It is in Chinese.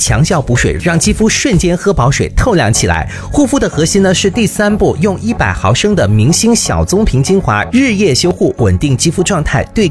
强效补水，让肌肤瞬间喝饱水，透亮起来。护肤的核心呢是第3步，用100毫升的明星小棕瓶精华，日夜修护，稳定肌肤状态，对